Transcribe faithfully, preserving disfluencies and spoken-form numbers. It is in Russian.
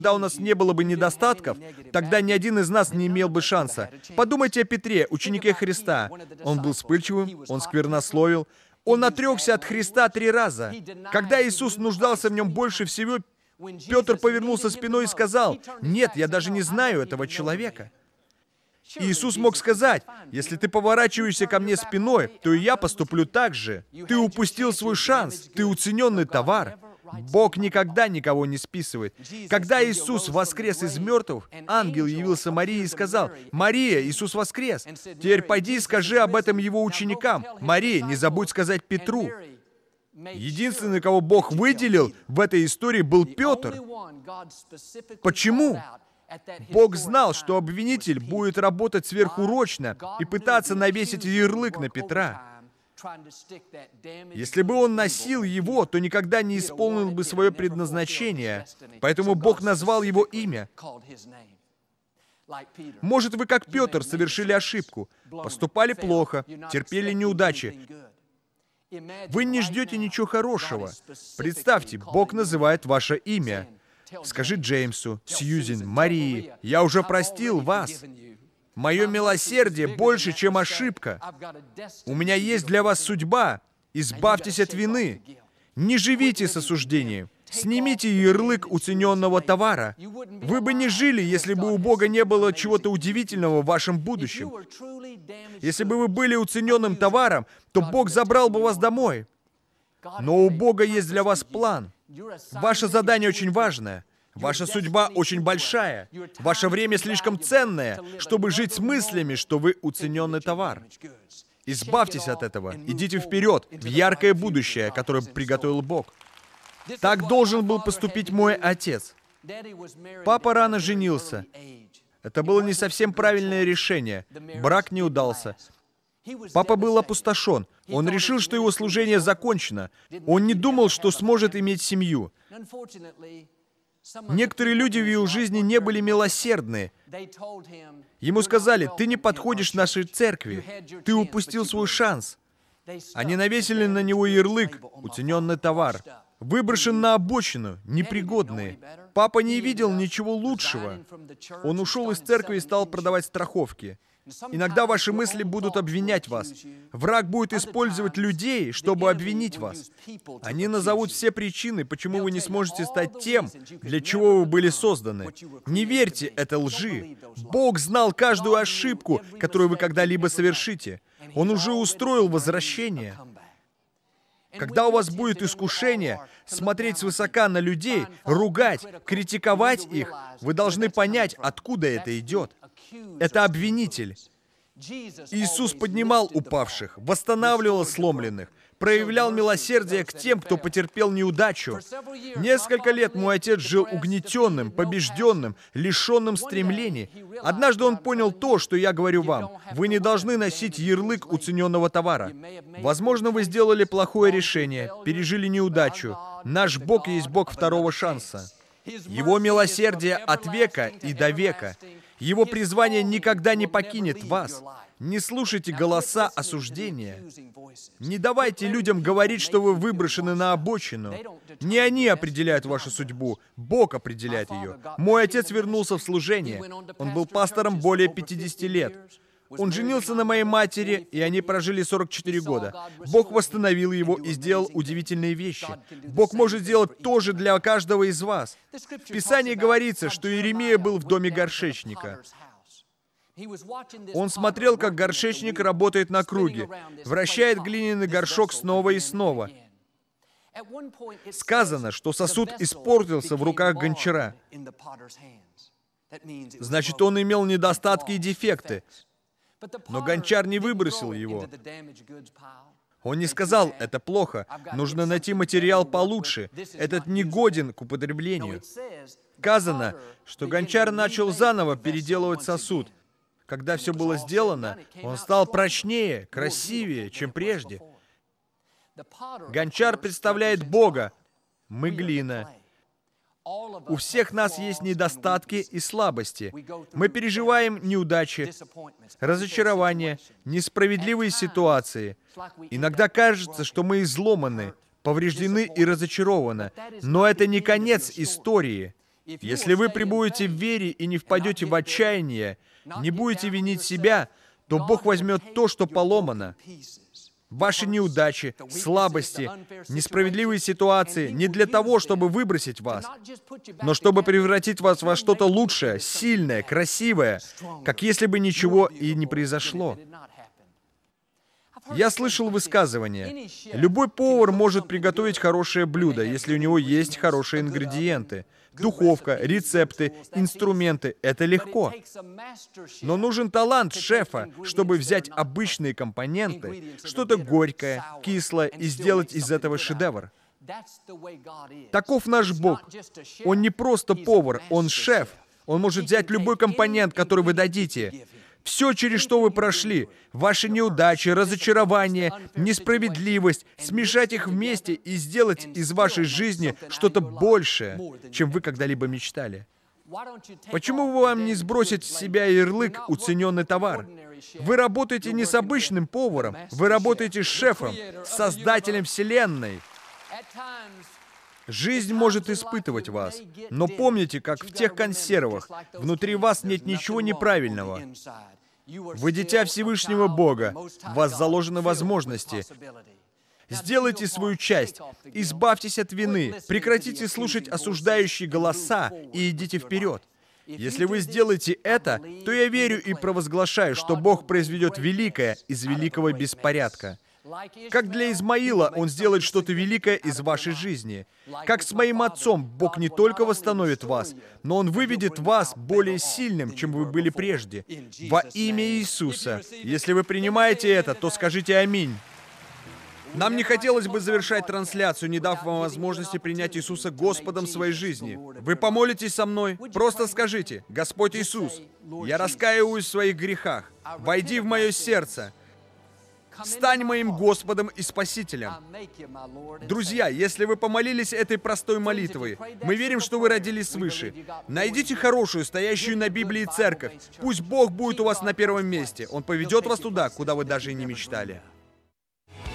у нас не было бы недостатков, тогда ни один из нас не имел бы шанса. Подумайте о Петре, ученике Христа. Он был вспыльчивым, он сквернословил. Он отрекся от Христа три раза. Когда Иисус нуждался в нем больше всего, Петр повернулся спиной и сказал: «Нет, я даже не знаю этого человека». Иисус мог сказать: «Если ты поворачиваешься ко мне спиной, то и я поступлю так же. Ты упустил свой шанс, ты уцененный товар». Бог никогда никого не списывает. Когда Иисус воскрес из мертвых, ангел явился Марии и сказал: «Мария, Иисус воскрес. Теперь пойди и скажи об этом его ученикам. Мария, не забудь сказать Петру». Единственный, кого Бог выделил в этой истории, был Петр. Почему? Бог знал, что обвинитель будет работать сверхурочно и пытаться навесить ярлык на Петра. Если бы он носил его, то никогда не исполнил бы свое предназначение. Поэтому Бог назвал его имя. Может, вы, как Петр, совершили ошибку, поступали плохо, терпели неудачи. Вы не ждете ничего хорошего. Представьте, Бог называет ваше имя. Скажи Джеймсу, Сьюзен, Марии: «Я уже простил вас. Мое милосердие больше, чем ошибка. У меня есть для вас судьба. Избавьтесь от вины. Не живите с осуждением. Снимите ярлык уцененного товара. Вы бы не жили, если бы у Бога не было чего-то удивительного в вашем будущем. Если бы вы были уцененным товаром, то Бог забрал бы вас домой. Но у Бога есть для вас план. Ваше задание очень важное. Ваша судьба очень большая. Ваше время слишком ценное, чтобы жить с мыслями, что вы уцененный товар. Избавьтесь от этого. Идите вперед, в яркое будущее, которое приготовил Бог. Так должен был поступить мой отец. Папа рано женился. Это было не совсем правильное решение. Брак не удался. Папа был опустошен. Он решил, что его служение закончено. Он не думал, что сможет иметь семью. Некоторые люди в его жизни не были милосердны. Ему сказали: «Ты не подходишь нашей церкви. Ты упустил свой шанс». Они навесили на него ярлык «уцененный товар». Выброшен на обочину, непригодный. Папа не видел ничего лучшего. Он ушел из церкви и стал продавать страховки. Иногда ваши мысли будут обвинять вас. Враг будет использовать людей, чтобы обвинить вас. Они назовут все причины, почему вы не сможете стать тем, для чего вы были созданы. Не верьте этой лжи. Бог знал каждую ошибку, которую вы когда-либо совершите. Он уже устроил возвращение. Когда у вас будет искушение смотреть свысока на людей, ругать, критиковать их, вы должны понять, откуда это идет. Это обвинитель. Иисус поднимал упавших, восстанавливал сломленных, проявлял милосердие к тем, кто потерпел неудачу. Несколько лет мой отец жил угнетенным, побежденным, лишенным стремлений. Однажды он понял то, что я говорю вам. Вы не должны носить ярлык уцененного товара. Возможно, вы сделали плохое решение, пережили неудачу. Наш Бог есть Бог второго шанса. Его милосердие от века и до века. Его призвание никогда не покинет вас. Не слушайте голоса осуждения. Не давайте людям говорить, что вы выброшены на обочину. Не они определяют вашу судьбу, Бог определяет ее. Мой отец вернулся в служение. Он был пастором более пятидесяти лет. Он женился на моей матери, и они прожили сорок четыре года. Бог восстановил его и сделал удивительные вещи. Бог может сделать то же для каждого из вас. В Писании говорится, что Иеремия был в доме горшечника. Он смотрел, как горшечник работает на круге, вращает глиняный горшок снова и снова. Сказано, что сосуд испортился в руках гончара. Значит, он имел недостатки и дефекты. Но гончар не выбросил его. Он не сказал: «Это плохо, нужно найти материал получше, этот не годен к употреблению». Сказано, что гончар начал заново переделывать сосуд. Когда все было сделано, он стал прочнее, красивее, чем прежде. Гончар представляет Бога. Мы глина. У всех нас есть недостатки и слабости. Мы переживаем неудачи, разочарования, несправедливые ситуации. Иногда кажется, что мы изломаны, повреждены и разочарованы. Но это не конец истории. Если вы пребудете в вере и не впадете в отчаяние, не будете винить себя, то Бог возьмет то, что поломано. Ваши неудачи, слабости, несправедливые ситуации не для того, чтобы выбросить вас, но чтобы превратить вас во что-то лучшее, сильное, красивое, как если бы ничего и не произошло. Я слышал высказывание: любой повар может приготовить хорошее блюдо, если у него есть хорошие ингредиенты. Духовка, рецепты, инструменты — это легко. Но нужен талант шефа, чтобы взять обычные компоненты, что-то горькое, кислое, и сделать из этого шедевр. Таков наш Бог. Он не просто повар, Он шеф. Он может взять любой компонент, который вы дадите. Все, через что вы прошли, ваши неудачи, разочарования, несправедливость, смешать их вместе и сделать из вашей жизни что-то большее, чем вы когда-либо мечтали. Почему бы вам не сбросить с себя ярлык «уцененный товар»? Вы работаете не с обычным поваром, вы работаете с шефом, с создателем Вселенной. Жизнь может испытывать вас, но помните, как в тех консервах, внутри вас нет ничего неправильного. Вы дитя Всевышнего Бога, в вас заложены возможности. Сделайте свою часть, избавьтесь от вины, прекратите слушать осуждающие голоса и идите вперед. Если вы сделаете это, то я верю и провозглашаю, что Бог произведет великое из великого беспорядка. Как для Измаила, Он сделает что-то великое из вашей жизни. Как с моим отцом, Бог не только восстановит вас, но Он выведет вас более сильным, чем вы были прежде. Во имя Иисуса. Если вы принимаете это, то скажите «Аминь». Нам не хотелось бы завершать трансляцию, не дав вам возможности принять Иисуса Господом своей жизни. Вы помолитесь со мной? Просто скажите: «Господь Иисус, я раскаиваюсь в своих грехах. Войди в мое сердце. Стань моим Господом и Спасителем». Друзья, если вы помолились этой простой молитвой, мы верим, что вы родились свыше. Найдите хорошую, стоящую на Библии церковь. Пусть Бог будет у вас на первом месте. Он поведет вас туда, куда вы даже и не мечтали.